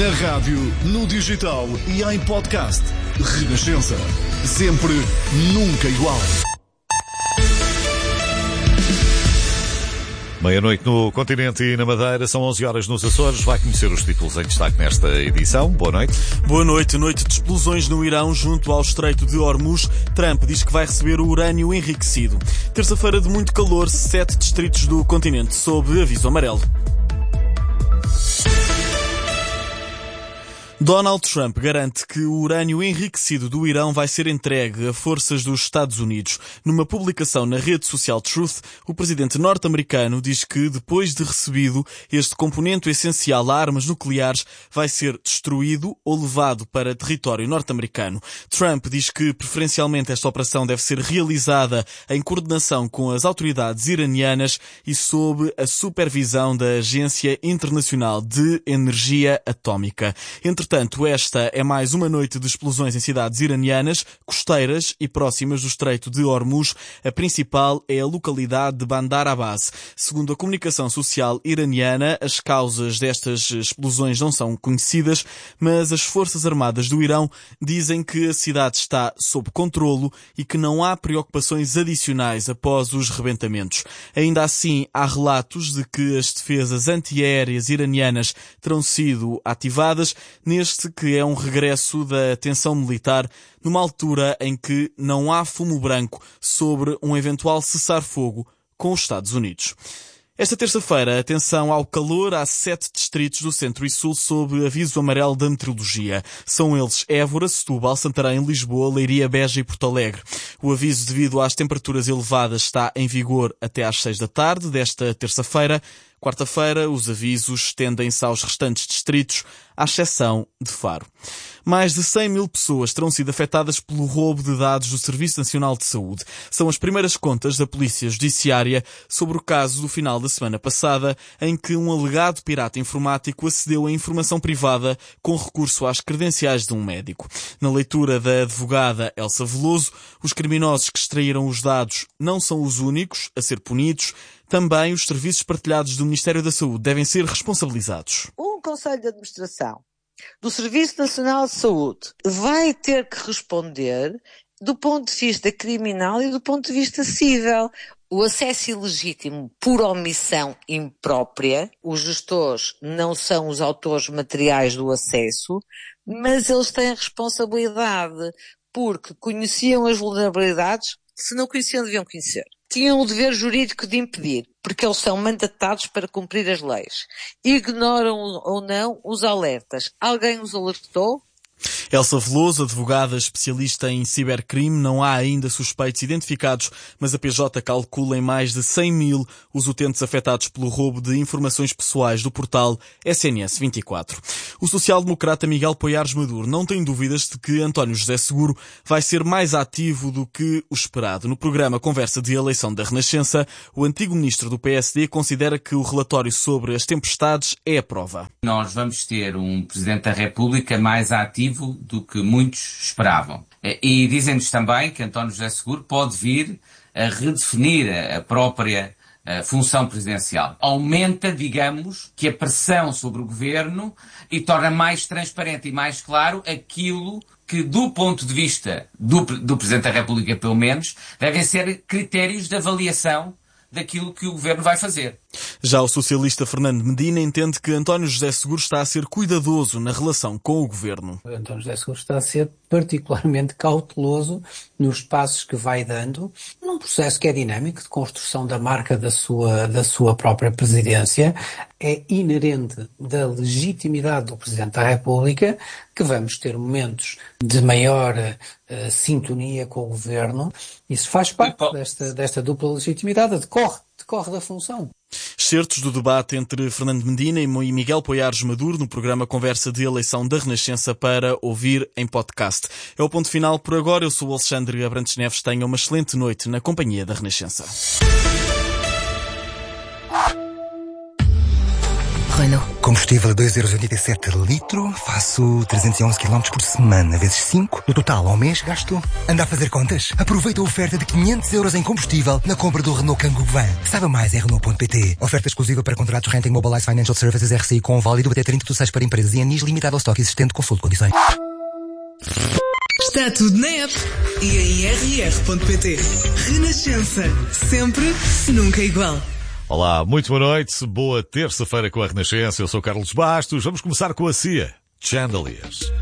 Na rádio, no digital e em podcast. Renascença. Sempre, nunca igual. Meia-noite no continente e na Madeira, são 11 horas nos Açores. Vai conhecer os títulos em destaque nesta edição. Boa noite. Boa noite. Noite de explosões no Irão junto ao Estreito de Hormuz. Trump diz que vai receber o urânio enriquecido. Terça-feira de muito calor, 7 distritos do continente sob aviso amarelo. Donald Trump garante que o urânio enriquecido do Irão vai ser entregue a forças dos Estados Unidos. Numa publicação na rede social Truth, o presidente norte-americano diz que, depois de recebido, este componente essencial a armas nucleares vai ser destruído ou levado para território norte-americano. Trump diz que, preferencialmente, esta operação deve ser realizada em coordenação com as autoridades iranianas e sob a supervisão da Agência Internacional de Energia Atómica. Entretanto, esta é mais uma noite de explosões em cidades iranianas, costeiras e próximas do Estreito de Hormuz. A principal é a localidade de Bandar Abbas. Segundo a comunicação social iraniana, as causas destas explosões não são conhecidas, mas as Forças Armadas do Irão dizem que a cidade está sob controlo e que não há preocupações adicionais após os rebentamentos. Ainda assim, há relatos de que as defesas antiaéreas iranianas terão sido ativadas neste que é um regresso da tensão militar numa altura em que não há fumo branco sobre um eventual cessar-fogo com os Estados Unidos. Esta terça-feira, atenção ao calor, há 7 distritos do centro e sul sob aviso amarelo da meteorologia. São eles Évora, Setúbal, Santarém, Lisboa, Leiria, Beja e Porto Alegre. O aviso devido às temperaturas elevadas está em vigor até às 6 da tarde desta terça-feira. Quarta-feira, os avisos estendem-se aos restantes distritos, à exceção de Faro. Mais de 100 mil pessoas terão sido afetadas pelo roubo de dados do Serviço Nacional de Saúde. São as primeiras contas da Polícia Judiciária sobre o caso do final da semana passada, em que um alegado pirata informático acedeu a informação privada com recurso às credenciais de um médico. Na leitura da advogada Elsa Veloso, os criminosos que extraíram os dados não são os únicos a ser punidos. Também os serviços partilhados do Ministério da Saúde devem ser responsabilizados. Um Conselho de Administração do Serviço Nacional de Saúde vai ter que responder do ponto de vista criminal e do ponto de vista civil. O acesso ilegítimo por omissão imprópria, os gestores não são os autores materiais do acesso, mas eles têm responsabilidade porque conheciam as vulnerabilidades, se não conheciam deviam conhecer. Tinham o dever jurídico de impedir, porque eles são mandatados para cumprir as leis. Ignoram ou não os alertas. Alguém os alertou? Elsa Veloso, advogada especialista em cibercrime, não há ainda suspeitos identificados, mas a PJ calcula em mais de 100 mil os utentes afetados pelo roubo de informações pessoais do portal SNS 24. O social-democrata Miguel Poiares Maduro não tem dúvidas de que António José Seguro vai ser mais ativo do que o esperado. No programa Conversa de Eleição da Renascença, o antigo ministro do PSD considera que o relatório sobre as tempestades é a prova. Nós vamos ter um Presidente da República mais ativo do que muitos esperavam. E dizem-nos também que António José Seguro pode vir a redefinir a própria função presidencial. Aumenta, digamos, que a pressão sobre o governo e torna mais transparente e mais claro aquilo que, do ponto de vista do Presidente da República, pelo menos, devem ser critérios de avaliação daquilo que o governo vai fazer. Já o socialista Fernando Medina entende que António José Seguro está a ser cuidadoso na relação com o governo. António José Seguro está a ser particularmente cauteloso nos passos que vai dando num processo que é dinâmico de construção da marca da sua própria presidência. É inerente da legitimidade do Presidente da República que vamos ter momentos de maior sintonia com o governo. Isso faz parte desta dupla legitimidade, decorre da função. Excertos do debate entre Fernando Medina e Miguel Poiares Maduro no programa Conversa de Eleição da Renascença para ouvir em podcast. É o ponto final por agora. Eu sou o Alexandre Abrantes Neves. Tenha uma excelente noite na companhia da Renascença. Renault. Combustível a 2,87€ litro, faço 311 km por semana, vezes 5. No total, ao mês, gasto... Anda a fazer contas? Aproveita a oferta de 500€ em combustível na compra do Renault Kangoo Van. Saiba mais em Renault.pt. Oferta exclusiva para contratos Renting Mobilize Financial Services RCI com válido até 30/6 para empresas e anis limitado ao estoque existente. Consulte condições. Está tudo na app e em rr.pt. Renascença. Sempre, nunca igual. Olá, muito boa noite. Boa terça-feira com a Renascença. Eu sou Carlos Bastos. Vamos começar com a CIA. Chandeliers.